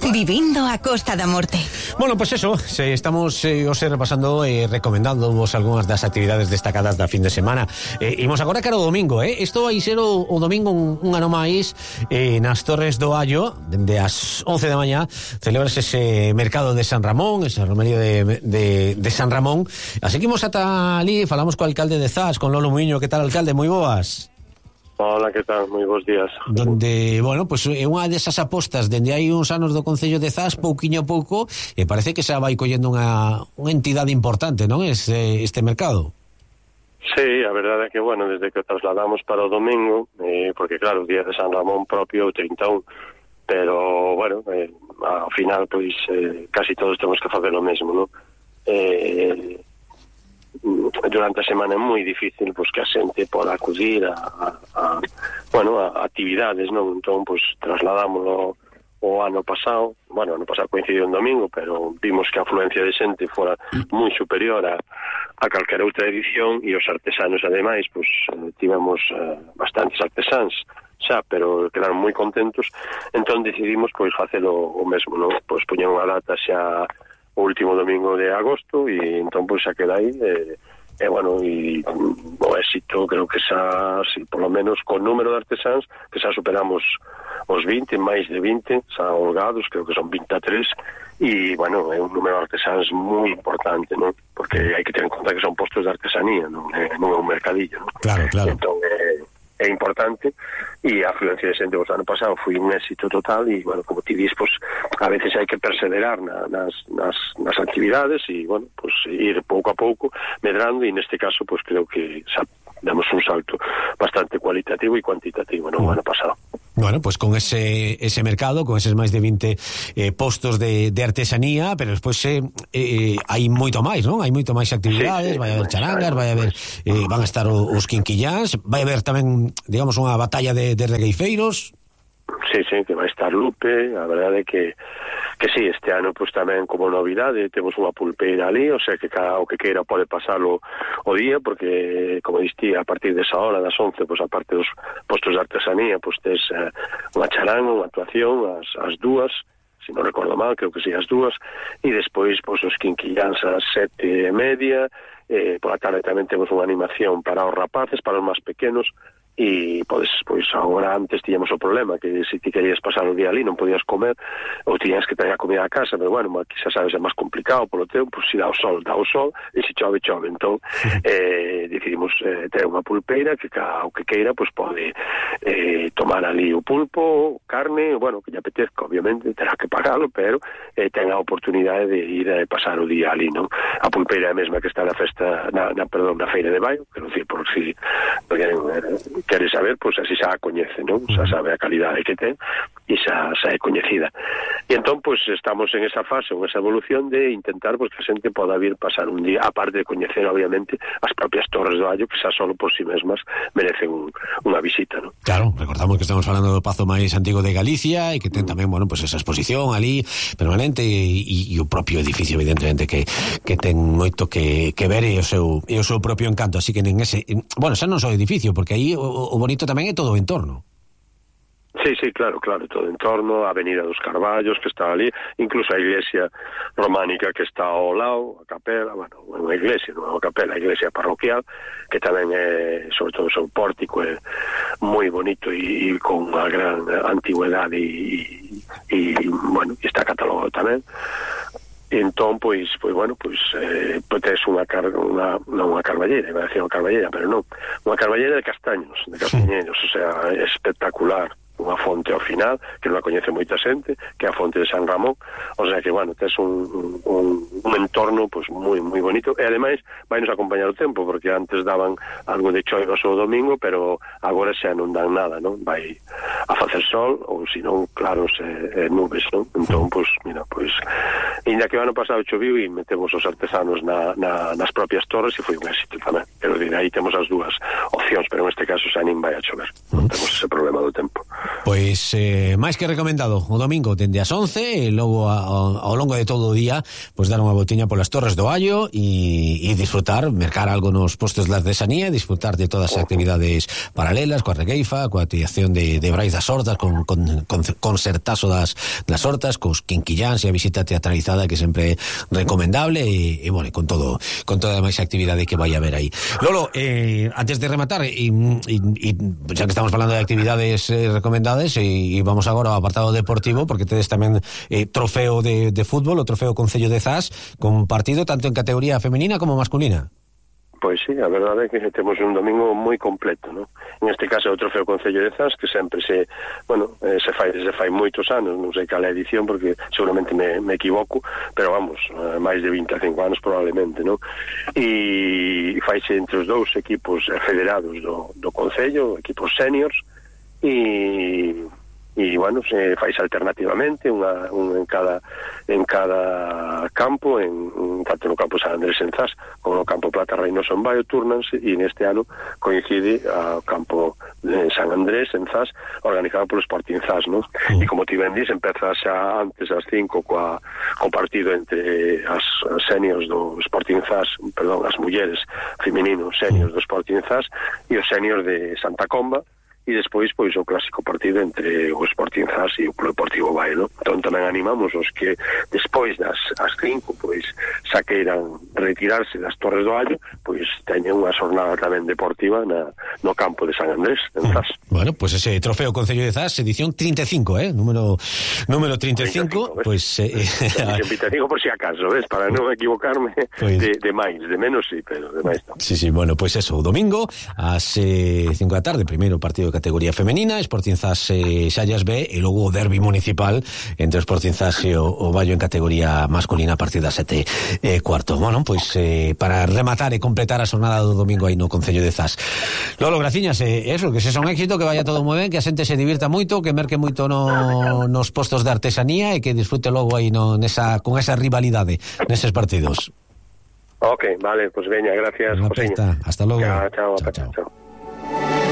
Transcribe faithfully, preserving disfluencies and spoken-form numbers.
Vivindo a Costa da Morte. Bueno, pues eso, se estamos eh, os repasando e eh, recomendándoos algunhas das actividades destacadas da fin de semana. Eh, imos agora cara o domingo, eh? Isto vai ser o, o domingo un, un ano máis eh, nas Torres do Allo, dende as once da mañá, celebrase ese mercado de San Ramón, esa romería de, de, de San Ramón. Así que imos ata ali, falamos co alcalde de Zas, con Lolo Muiño. Que tal, alcalde? Moi boas. Hola, que tal? Moi bons días. Donde, bueno, pues é unha desas apostas dende hai uns anos do Concello de Zas, pouquiño a pouco, e parece que xa vai collendo unha, unha entidade importante, non? Este, este mercado. Sí, a verdade é que, bueno, desde que trasladamos para o domingo, eh, porque claro, o día de San Ramón propio o trinta e un, pero, bueno, eh, ao final, pois, eh, casi todos temos que facer o mesmo, non? Eh, durante a semana é moi difícil pois que a xente poda acudir a, a, a bueno, a actividades, non? Entón, pois, trasladámoslo o ano pasado, bueno, ano pasado coincidiu en domingo, pero vimos que a afluencia de xente fora moi superior a, a calquera outra edición, e os artesanos, ademais, pois, tivemos uh, bastantes artesáns xa, pero quedaron moi contentos. Entón decidimos, pois, facelo o mesmo, non? Pois poñer unha data xa o último domingo de agosto, e entón pois xa queda aí, e, e bueno, e o éxito creo que xa, si, por lo menos con número de artesáns, que xa superamos os vinte, máis de vinte, xa holgados, creo que son vinte e tres, e bueno, é un número de artesáns moi importante, non? Porque hai que ter en conta que son postos de artesanía, non é, non é un mercadillo, non? Claro, claro. Entón, é, é importante, e a afluencia de xente o ano pasado foi un éxito total, e, bueno, como ti dis, pues, a veces hai que perseverar na, nas, nas, nas actividades, e, bueno, pues, ir pouco a pouco, medrando, e neste caso, pues, creo que xa damos un salto bastante cualitativo e cuantitativo no mm. ano pasado. Bueno, pues con ese ese mercado, con eses máis de vinte eh, postos de, de artesanía, pero despois eh, eh, hai moito máis, non? Hai moito máis actividades, sí, sí, vai haber charangas, vai haber eh, van a estar os quinquilláns, vai haber tamén, digamos, unha batalla de, de regueifeiros. Sí, sí, que vai estar Lupe, a verdade é que que sí, este ano pues tamén como novidade temos unha pulpeira ali, o sea que cada o que queira pode pasalo o día, porque como distí, a partir desa hora das once, pues aparte dos postos de artesanía, pues tes eh, unha charanga, unha actuación as, as dúas, se non recordo mal, creo que sí, as dúas, e despois pues os quinquilláns as sete e media, eh, por a tarde tamén temos unha animación para os rapaces, para os máis pequenos, e podes, pois agora antes tiñamos o problema que se ti querías pasar o día ali non podías comer, ou tiñas que traer a comida a casa, pero bueno, aquí xa sabes, é máis complicado polo tempo, se dá o sol, dá o sol, e se chove, chove. Entón eh, decidimos eh, ter unha pulpeira que ca, o que queira, pois pode eh, tomar ali o pulpo, carne, bueno, que lle apetezca, obviamente terá que pagalo, pero eh, ten a oportunidade de ir a pasar o día ali, non? A pulpeira é a mesma que está na festa, na, na perdón, na feira de Baio, quero dicir, por si queren eh, quere saber, pois pues, así xa a coñece, non? Xa sabe a calidade que ten e xa, xa é coñecida. E entón, pois, pues, estamos en esa fase, en esa evolución de intentar, pois, pues, que a xente poda vir pasar un día, aparte de coñecer, obviamente, as propias Torres do Allo, que xa solo por si sí mesmas merecen un, unha visita, non? Claro, recordamos que estamos falando do pazo máis antigo de Galicia e que ten tamén, bueno, pois pues, esa exposición ali permanente e, e, e o propio edificio, evidentemente, que, que ten moito que, que ver e o seu, e o seu propio encanto, así que en ese, en, bueno, xa non só o edificio, porque aí o, o bonito tamén é todo o entorno. Sí, sí, claro, claro, todo o entorno, a Avenida dos Carballos que está ali, incluso a iglesia románica que está ao lado, a capela, bueno, unha iglesia, non é unha capela, a iglesia parroquial, que tamén é, sobre todo, o seu pórtico é moi bonito e, e con unha gran antigüedade e, e, e bueno, está catalogado tamén. Entón, pois, pois bueno, pois eh, pois tes unha carga, unha, non unha carballeira, iba a decir unha carballeira, pero non, unha carballeira de castaños, de castañeros, o sea, é espectacular. Unha fonte ao final, que non a coñece moita xente, que é a fonte de San Ramón, o sea que, bueno, tes un, un, un entorno, pois, moi, moi bonito, e ademais vai nos acompañar o tempo, porque antes daban algo de choivas o domingo, pero agora xa non dan nada, non? Vai a facer sol, ou se non, claros e, e nubes, non? Entón, pois, mira, pois, ainda que o ano pasado choviu e metemos os artesanos na, na, nas propias torres e foi un éxito tamén, pero de aí temos as dúas precipitacións, pero neste caso xa nin vai a chover, non temos ese problema do tempo. Pois eh, máis que recomendado o domingo dende as once e logo a, a, ao longo de todo o día pois dar unha botiña polas Torres do Allo e, e disfrutar, mercar algo nos postos de artesanía e disfrutar de todas as actividades paralelas, coa regueifa, coa activación de, de Brais das Hortas, con, con, con concertazo das, das hortas, cos quinquilláns e a visita teatralizada que sempre é recomendable e, e bueno, con todo con toda a máis actividade que vai haber aí. Lolo, eh, antes de rematar e, e, e xa que estamos falando de actividades eh, recomendadas e, e vamos agora ao apartado deportivo, porque tedes tamén eh, trofeo de, de fútbol, o trofeo Concello de Zas, con partido tanto en categoría femenina como masculina. Pois sí, a verdade é que temos un domingo moi completo, ¿no? En este caso é o trofeo Concello de Zas, que sempre se, bueno, eh, se fai desde fai moitos anos, non sei cal é a edición porque seguramente me, me equivoco, pero vamos, eh, máis de vinte e cinco anos probablemente, ¿no? E faise entre os dous equipos federados do, do Concello, equipos seniors, e e bueno, se faise alternativamente unha, un en cada en cada campo, en, en tanto no campo San Andrés en Zas como no campo Plata Reinoso en Baio, turnanse, e neste ano coincide ao campo de San Andrés en Zas, organizado polo Sporting Zas, ¿no? Mm. E como ti ben dis, empeza xa antes ás cinco coa, co partido entre as, as seniors do Sporting Zas, perdón, as mulleres femininos seniors do Sporting Zas e os seniors de Santa Comba, e despois pois o clásico partido entre o Sporting Zas e o Club Deportivo Baio, ¿no? Entón tamén animamos os que despois das as cinco pois xa queiran retirarse das Torres do Allo, pois teñen unha xornada tamén deportiva na, no campo de San Andrés en Zas. Bueno, pois pues ese trofeo Concello de Zas, edición trinta e cinco, eh? Número número trinta e cinco, pois pues, eh, te digo por si acaso, ves, para non equivocarme pues, de, de máis, de menos sí, pero de máis non. Sí, sí, bueno, pois pues eso, o domingo ás eh, cinco da tarde, primeiro partido de categoría femenina, Sporting Zas eh, Xallas B, e logo o derbi municipal entre o Sporting Zas e o, o Baio en categoría masculina a partir das sete e cuarto. Bueno, pois eh, para rematar e completar a xornada do domingo aí no Concello de Zas. Lolo, graciñas, eh, eso, que se son éxito, que vaya todo moi ben, que a xente se divirta moito, que merque moito no, nos postos de artesanía e que disfrute logo aí no, nesa, con esa rivalidade neses partidos. Ok, vale, pues veña, gracias, José. Hasta logo. Chao, chao, chao, chao. chao.